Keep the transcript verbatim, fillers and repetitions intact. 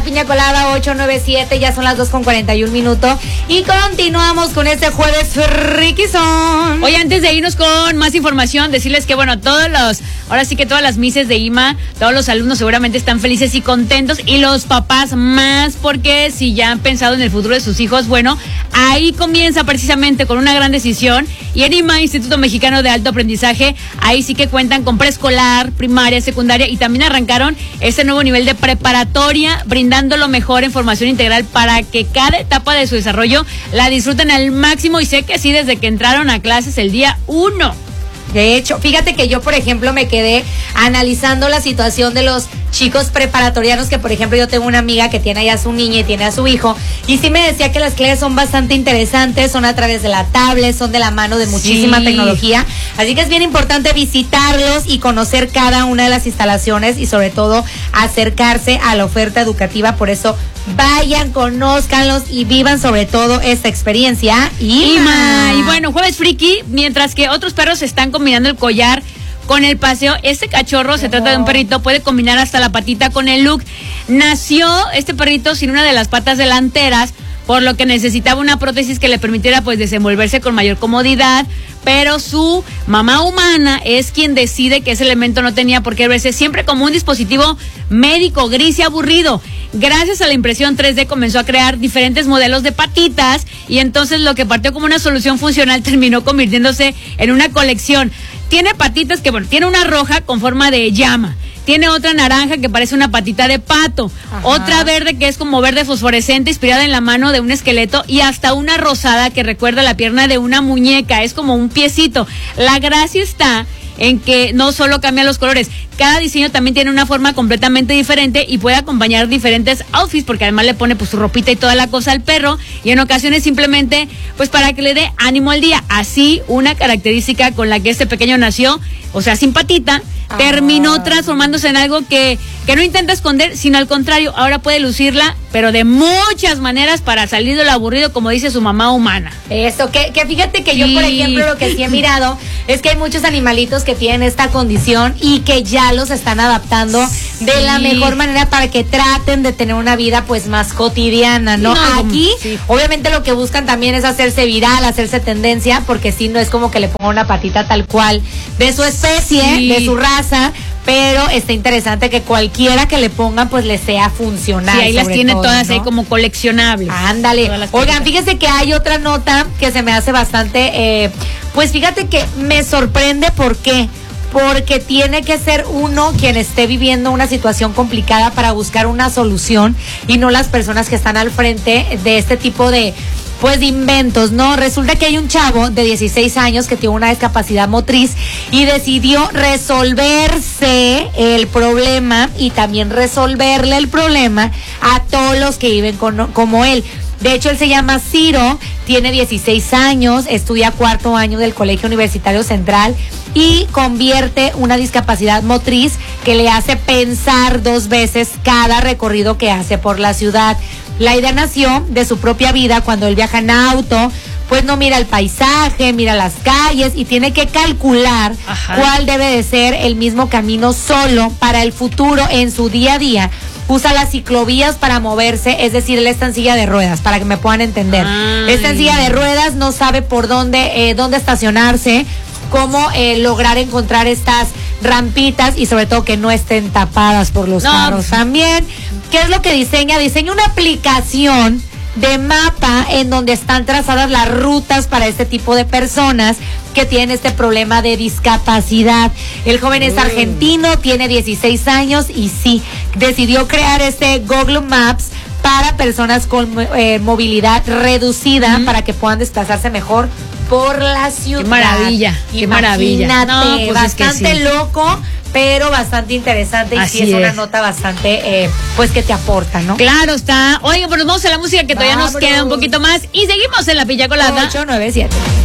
la piña colada ocho nueve siete, ya son las dos con cuarenta y un minutos. Y continuamos con este jueves friquizón. Oye, antes de irnos con más información, decirles que, bueno, todos los, ahora sí que todas las mises de I M A, todos los alumnos seguramente están felices y contentos, y los papás más, porque si ya han pensado en el futuro de sus hijos, bueno, ahí comienza precisamente con una gran decisión. Y en I M A, Instituto Mexicano de Alto Aprendizaje, ahí sí que cuentan con preescolar, primaria, secundaria, y también arrancaron este nuevo nivel de preparatoria, brindando lo mejor en formación integral para que cada etapa de su desarrollo la disfruten al máximo, y sé que sí desde que entraron a clases el día uno. De hecho, fíjate que yo, por ejemplo, me quedé analizando la situación de los chicos preparatorianos, que por ejemplo yo tengo una amiga que tiene ya a su niña y tiene a su hijo, y sí me decía que las clases son bastante interesantes, son a través de la tablet, son de la mano de muchísima sí. tecnología, así que es bien importante visitarlos y conocer cada una de las instalaciones y sobre todo acercarse a la oferta educativa. Por eso vayan, conózcanlos y vivan sobre todo esta experiencia. I M A. Y bueno, jueves friki, mientras que otros perros están combinando el collar con el paseo, este cachorro, se trata de un perrito, puede combinar hasta la patita con el look. Nació este perrito sin una de las patas delanteras, por lo que necesitaba una prótesis que le permitiera pues desenvolverse con mayor comodidad, pero su mamá humana es quien decide que ese elemento no tenía por qué verse siempre como un dispositivo médico gris y aburrido. Gracias a la impresión tres D comenzó a crear diferentes modelos de patitas, y entonces lo que partió como una solución funcional terminó convirtiéndose en una colección. Tiene patitas que, bueno, tiene una roja con forma de llama, tiene otra naranja que parece una patita de pato, ajá, otra verde que es como verde fosforescente inspirada en la mano de un esqueleto, y hasta una rosada que recuerda la pierna de una muñeca, es como un piecito. La gracia está en que no solo cambian los colores, cada diseño también tiene una forma completamente diferente y puede acompañar diferentes outfits, porque además le pone pues su ropita y toda la cosa al perro, y en ocasiones simplemente pues para que le dé ánimo al día. Así, una característica con la que este pequeño nació, o sea, sin patita, ah. terminó transformándose en algo que, que no intenta esconder, sino al contrario, ahora puede lucirla, pero de muchas maneras para salir de lo aburrido, como dice su mamá humana. Eso, que, que fíjate que sí. yo, por ejemplo, lo que sí he mirado es que hay muchos animalitos que tienen esta condición y que ya los están adaptando sí. de la mejor manera para que traten de tener una vida pues más cotidiana, ¿no? no Aquí, sí. obviamente lo que buscan también es hacerse viral, hacerse tendencia, porque si no es como que le ponga una patita tal cual de su especie, sí. de su raza, pero está interesante que cualquiera que le pongan pues le sea funcional. Sí, ahí las tiene todo, todas, ¿no? Ahí como coleccionables. Ándale. Oigan, fíjese que hay otra nota que se me hace bastante, eh, pues fíjate que me sorprende. ¿Por qué? Porque tiene que ser uno quien esté viviendo una situación complicada para buscar una solución, y no las personas que están al frente de este tipo de pues de inventos, ¿no? Resulta que hay un chavo de dieciséis años que tiene una discapacidad motriz y decidió resolverse el problema y también resolverle el problema a todos los que viven con, como él. De hecho, él se llama Ciro, tiene dieciséis años, estudia cuarto año del Colegio Universitario Central y convierte una discapacidad motriz que le hace pensar dos veces cada recorrido que hace por la ciudad. La idea nació de su propia vida cuando él viaja en auto, pues no mira el paisaje, mira las calles y tiene que calcular Ajá. cuál debe de ser el mismo camino solo para el futuro en su día a día. Usa las ciclovías para moverse, es decir, él está en silla de ruedas, para que me puedan entender. Ay. Está en silla de ruedas, no sabe por dónde, eh, dónde estacionarse, cómo eh, lograr encontrar estas rampitas y sobre todo que no estén tapadas por los no. carros también. ¿Qué es lo que diseña? Diseña una aplicación de mapa en donde están trazadas las rutas para este tipo de personas que tienen este problema de discapacidad. El joven es argentino, tiene dieciséis años y sí, decidió crear este Google Maps para personas con eh, movilidad reducida, uh-huh. para que puedan desplazarse mejor por la ciudad. Qué maravilla, qué maravilla. No, pues bastante es que sí. loco, pero bastante interesante. Así y sí es, es una nota bastante, eh, pues que te aporta, ¿no? Claro está. Oiga, pues nos vamos a la música que todavía Vámonos. nos queda un poquito más y seguimos en la piña colada. ocho nueve siete